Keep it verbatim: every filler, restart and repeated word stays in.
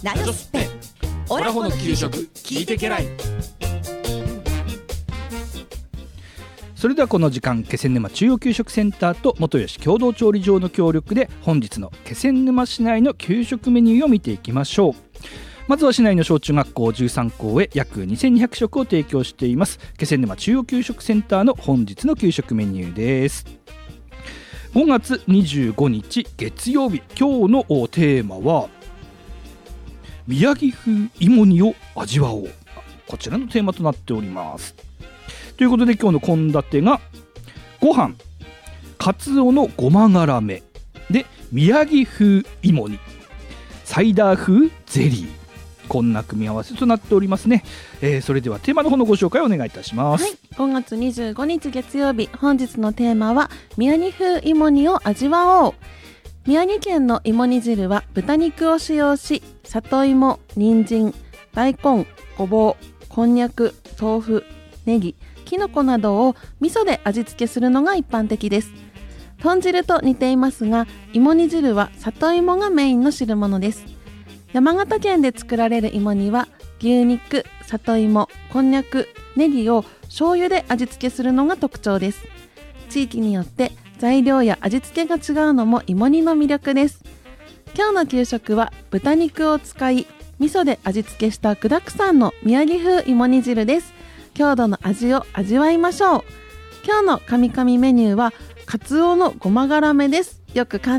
ラジオスペオラホの給食聞いてけらい。 それではこの時間、気仙沼中央給食センターと元吉共同調理場の協力で本日の気仙沼市内の給食メニューを見ていきましょう。まずは市内の小中学校じゅうさん校へ約にせんにひゃく食を提供しています気仙沼中央給食センターの本日の給食メニューです。ごがつにじゅうごにち月曜日、今日のテーマは宮城風芋煮を味わおう、こちらのテーマとなっております。ということで今日の献立がご飯かつおのごまがらめで宮城風芋煮サイダー風ゼリー、こんな組み合わせとなっておりますね。えー、それではテーマの方のご紹介をお願いいたします。 はい、ごがつにじゅうごにち月曜日、本日のテーマは宮城風芋煮を味わおう。宮城県の芋煮汁は豚肉を使用し、里芋、人参、大根、ごぼう、こんにゃく、豆腐、ネギ、きのこなどを味噌で味付けするのが一般的です。豚汁と似ていますが、芋煮汁は里芋がメインの汁物です。山形県で作られる芋煮は牛肉、里芋、こんにゃく、ネギを醤油で味付けするのが特徴です。地域によって材料や味付けが違うのも芋煮の魅力です。今日の給食は豚肉を使い味噌で味付けした具だくさんの宮城風芋煮汁です。郷土の味を味わいましょう。今日の神々メニューはカツオのごまがらめです。よく噛ん